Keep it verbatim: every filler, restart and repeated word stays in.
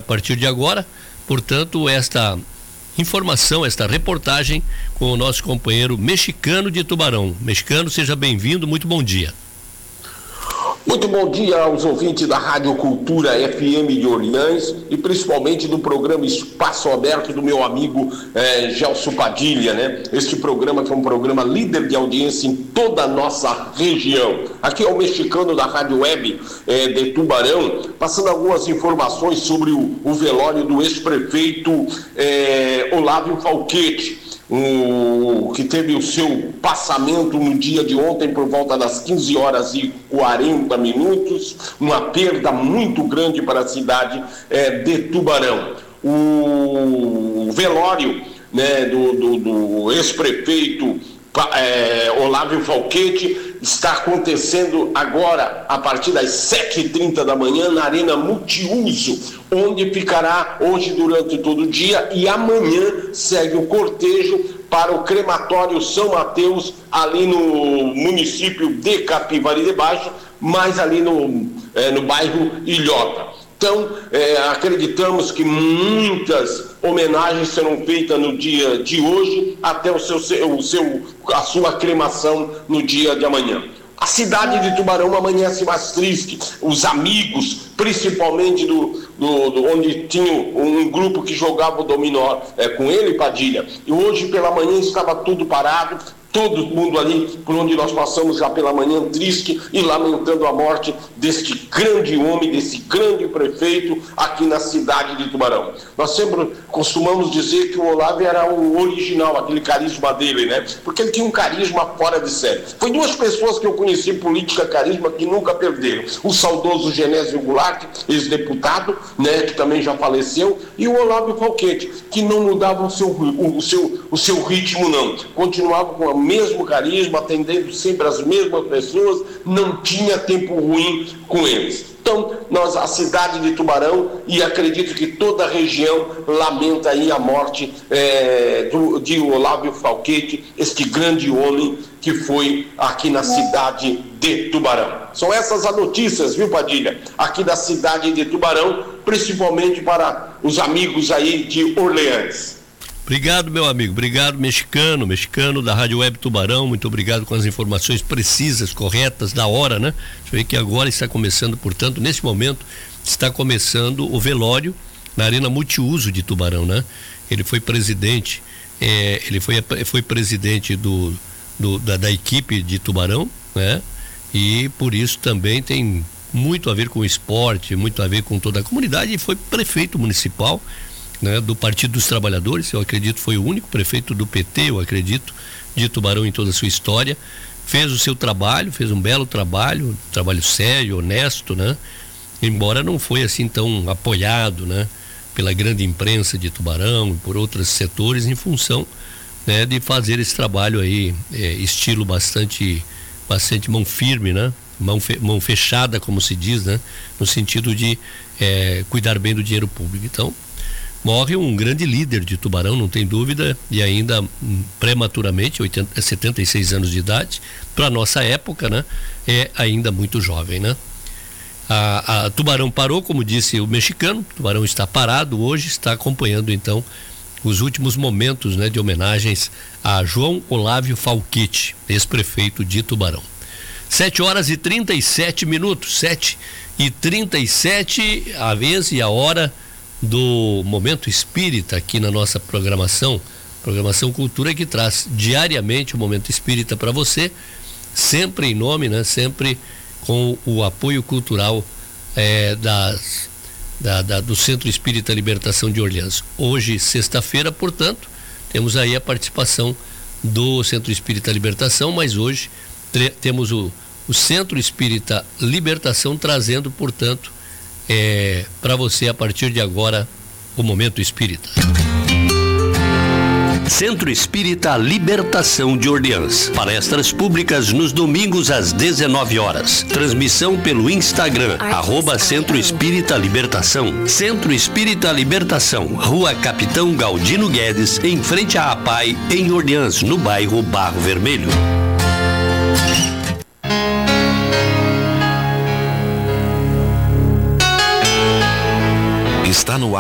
partir de agora, portanto, esta informação, esta reportagem com o nosso companheiro Mexicano de Tubarão. Mexicano, seja bem-vindo, muito bom dia. Muito bom dia aos ouvintes da Rádio Cultura F M de Orleans e principalmente do programa Espaço Aberto do meu amigo eh, Gelson Padilha, né? Este programa que é um programa líder de audiência em toda a nossa região. Aqui é o Mexicano da Rádio Web eh, de Tubarão, passando algumas informações sobre o, o velório do ex-prefeito eh, Olávio Falquete. Um, que teve o seu passamento no dia de ontem por volta das quinze horas e quarenta minutos, uma perda muito grande para a cidade é, de Tubarão. O velório, né, do, do, do ex-prefeito é, Olávio Falquete está acontecendo agora a partir das sete e trinta da manhã na Arena Multiuso, onde ficará hoje durante todo o dia e amanhã segue o cortejo para o crematório São Mateus, ali no município de Capivari de Baixo, mas ali no, é, no bairro Ilhota. Então, é, acreditamos que muitas homenagens serão feitas no dia de hoje, até o seu, o seu, a sua cremação no dia de amanhã. A cidade de Tubarão amanhece mais triste. Os amigos, principalmente do, do, do onde tinha um grupo que jogava o dominó é, com ele, Padilha, e hoje pela manhã estava tudo parado. Todo mundo ali, por onde nós passamos já pela manhã, triste e lamentando a morte deste grande homem, desse grande prefeito aqui na cidade de Tubarão. Nós sempre costumamos dizer que o Olávio era o original, aquele carisma dele, né? Porque ele tinha um carisma fora de série. Foi duas pessoas que eu conheci política carisma que nunca perderam. O saudoso Genésio Goulart, ex-deputado, né, que também já faleceu, e o Olávio Falquete, que não mudava o seu, o seu, o seu ritmo, não. Continuava com a mesmo carisma, atendendo sempre as mesmas pessoas, não tinha tempo ruim com eles. Então, nós, a cidade de Tubarão, e acredito que toda a região lamenta aí a morte é, do, de Olávio Falquete, este grande homem que foi aqui na cidade de Tubarão. São essas as notícias, viu, Padilha? Aqui da cidade de Tubarão, principalmente para os amigos aí de Orleans. Obrigado, meu amigo. Obrigado, Mexicano, Mexicano da Rádio Web Tubarão. Muito obrigado com as informações precisas, corretas, da hora, né? Deixa eu ver que agora está começando, portanto, nesse momento, está começando o velório na Arena Multiuso de Tubarão, né? Ele foi presidente, é, ele foi, foi presidente do, do, da, da equipe de Tubarão, né? E por isso também tem muito a ver com o esporte, muito a ver com toda a comunidade, e foi prefeito municipal, né, do Partido dos Trabalhadores. Eu acredito foi o único prefeito do P T, eu acredito, de Tubarão em toda a sua história. Fez o seu trabalho, fez um belo trabalho, trabalho sério, honesto, né? Embora não foi assim tão apoiado, né, pela grande imprensa de Tubarão e por outros setores, em função, né, de fazer esse trabalho aí, é, estilo bastante, bastante mão firme, né? Mão, fe, mão fechada, como se diz, né? No sentido de é, cuidar bem do dinheiro público. Então, morre um grande líder de Tubarão, não tem dúvida, e ainda hum, prematuramente, oitenta, setenta e seis anos de idade, para nossa época, né? É ainda muito jovem, né? A, a Tubarão parou, como disse o Mexicano. Tubarão está parado hoje, está acompanhando então os últimos momentos, né, de homenagens a João Olávio Falquete, ex-prefeito de Tubarão. sete horas e trinta e sete minutos, sete e trinta e sete, a vez e a hora do Momento Espírita aqui na nossa programação, programação Cultura, que traz diariamente o Momento Espírita para você, sempre em nome, né, sempre com o apoio cultural é, das, da, da, do Centro Espírita Libertação de Orleans. Hoje, sexta-feira, portanto, temos aí a participação do Centro Espírita Libertação, mas hoje tre- temos o, o Centro Espírita Libertação trazendo, portanto, É, para você a partir de agora o Momento Espírita. Centro Espírita Libertação de Orleans. Palestras públicas nos domingos às dezenove horas. Transmissão pelo Instagram, arroba Centro Espírita Libertação. Centro Espírita Libertação, Rua Capitão Galdino Guedes, em frente à APAI, em Orleans, no bairro Barro Vermelho.